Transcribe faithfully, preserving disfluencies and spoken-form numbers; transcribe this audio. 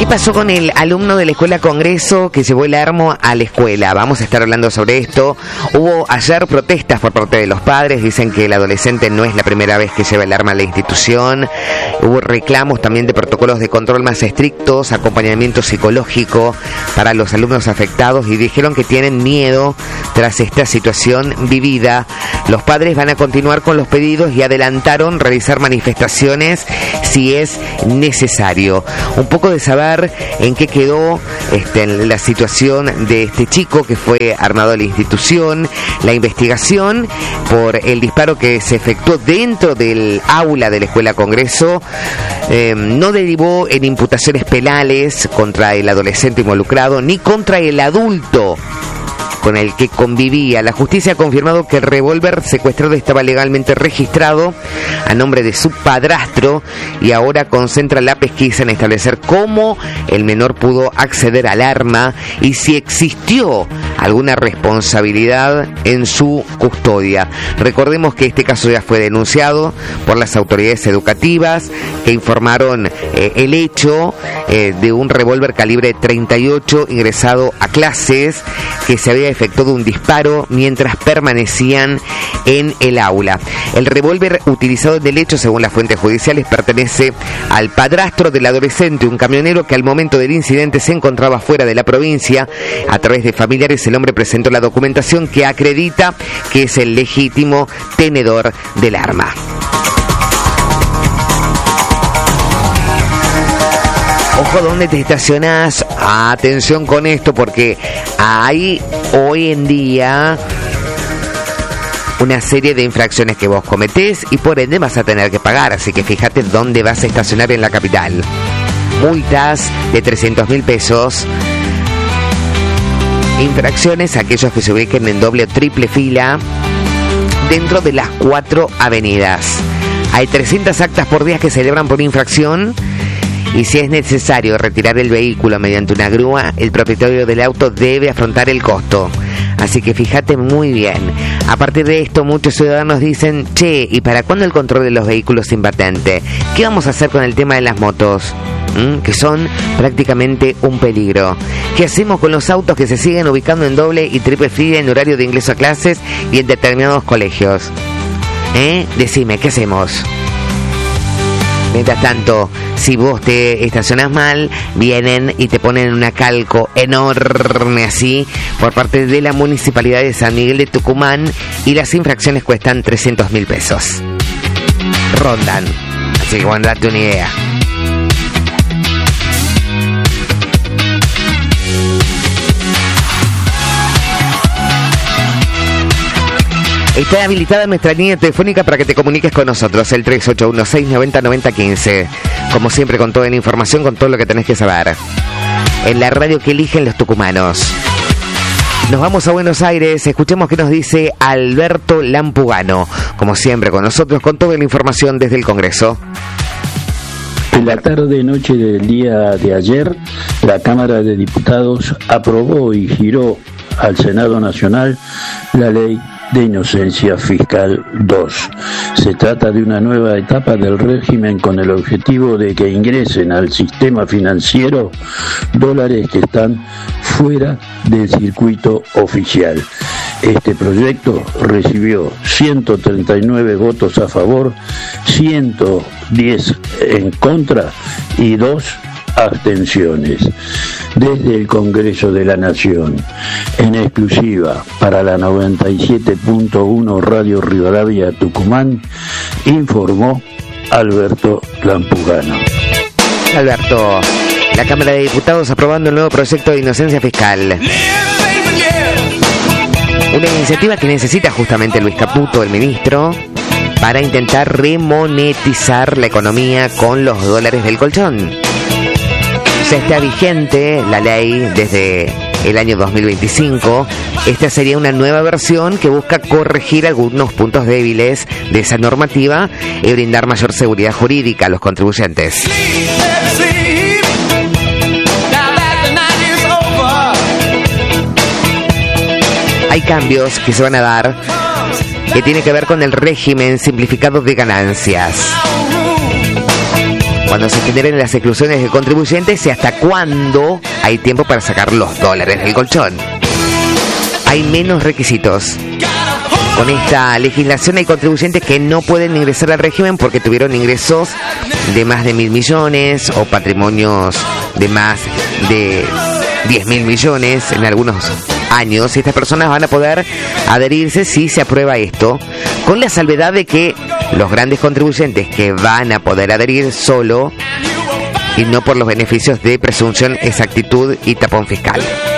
pasó con el alumno de la Escuela Congreso que llevó el arma a la escuela? Vamos a estar hablando sobre esto. Hubo ayer protestas por parte de los padres. Dicen que el adolescente no es la primera vez que lleva el arma a la institución. Hubo reclamos también de protocolos de control más estrictos, acompañamiento psicológico para los alumnos afectados, y dijeron que tienen miedo tras esta situación vivida. Los padres van a continuar con los pedidos y adelantaron realizar manifestaciones si es necesario. Un poco de saber en qué quedó este, la situación de este chico que fue armado a la institución, la investigación por el disparo que se efectuó dentro del aula de la Escuela Congreso. Eh, no derivó en imputaciones penales contra el adolescente involucrado ni contra el adulto con el que convivía. La justicia ha confirmado que el revólver secuestrado estaba legalmente registrado a nombre de su padrastro y ahora concentra la pesquisa en establecer cómo el menor pudo acceder al arma y si existió alguna responsabilidad en su custodia. Recordemos que este caso ya fue denunciado por las autoridades educativas, que informaron eh, el hecho eh, de un revólver calibre treinta y ocho ingresado a clases, que se había efectuado un disparo mientras permanecían en el aula. El revólver utilizado en el hecho, según las fuentes judiciales, pertenece al padrastro del adolescente, un camionero que al momento del incidente se encontraba fuera de la provincia. A través de familiares, el hombre presentó la documentación que acredita que es el legítimo tenedor del arma. Ojo donde te estacionás, atención con esto, porque hay hoy en día una serie de infracciones que vos cometés y por ende vas a tener que pagar, así que fíjate dónde vas a estacionar en la capital. Multas de trescientos mil pesos. Infracciones a aquellos que se ubiquen en doble o triple fila dentro de las cuatro avenidas. Hay trescientas actas por día que celebran por infracción. Y si es necesario retirar el vehículo mediante una grúa, el propietario del auto debe afrontar el costo. Así que fíjate muy bien. A partir de esto, muchos ciudadanos dicen: che, ¿y para cuándo el control de los vehículos sin patente? ¿Qué vamos a hacer con el tema de las motos? ¿Mm? Que son prácticamente un peligro. ¿Qué hacemos con los autos que se siguen ubicando en doble y triple fila en horario de ingreso a clases y en determinados colegios? ¿Eh? Decime, ¿qué hacemos? Mientras tanto, si vos te estacionás mal, vienen y te ponen una calco enorme así por parte de la Municipalidad de San Miguel de Tucumán, y las infracciones cuestan trescientos mil pesos. Rondan. Así que bueno, date una idea. Está habilitada nuestra línea telefónica para que te comuniques con nosotros, el tres ocho uno seis nueve cero nueve cero uno cinco. Como siempre, con toda la información, con todo lo que tenés que saber. En la radio que eligen los tucumanos. Nos vamos a Buenos Aires, escuchemos qué nos dice Alberto Lampugano. Como siempre, con nosotros, con toda la información desde el Congreso. En la tarde noche del día de ayer, la Cámara de Diputados aprobó y giró al Senado Nacional la ley de inocencia fiscal dos. Se trata de una nueva etapa del régimen con el objetivo de que ingresen al sistema financiero dólares que están fuera del circuito oficial. Este proyecto recibió ciento treinta y nueve votos a favor, ciento diez en contra y dos abstenciones. Desde el Congreso de la Nación, en exclusiva para la noventa y siete punto uno Radio Rivadavia Tucumán, informó Alberto Lampugano. Alberto, la Cámara de Diputados aprobando el nuevo proyecto de inocencia fiscal. Una iniciativa que necesita justamente Luis Caputo, el ministro, para intentar remonetizar la economía con los dólares del colchón. Ya está vigente la ley desde el año dos mil veinticinco. Esta sería una nueva versión que busca corregir algunos puntos débiles de esa normativa y brindar mayor seguridad jurídica a los contribuyentes. Hay cambios que se van a dar que tiene que ver con el régimen simplificado de ganancias. cuando se generen las exclusiones de contribuyentes y hasta cuándo hay tiempo para sacar los dólares del colchón. Hay menos requisitos. Con esta legislación hay contribuyentes que no pueden ingresar al régimen porque tuvieron ingresos de más de mil millones o patrimonios de más de diez mil millones en algunos años. Y estas personas van a poder adherirse si se aprueba esto, con la salvedad de que los grandes contribuyentes que van a poder adherir solo y no por los beneficios de presunción, exactitud y tapón fiscal.